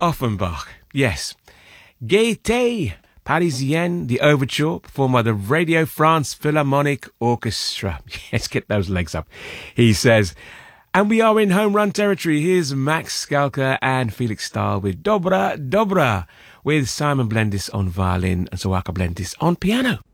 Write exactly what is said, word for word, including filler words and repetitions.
Offenbach, yes. Gaieté Parisienne, the overture, performed by the Radio France Philharmonic Orchestra. Yes, get those legs up. He says, and we are in home run territory. Here's Max Skalka and Felix Stahl with Dobra Dobra, with Simon Blendis on violin and Sawaka Blendis on piano.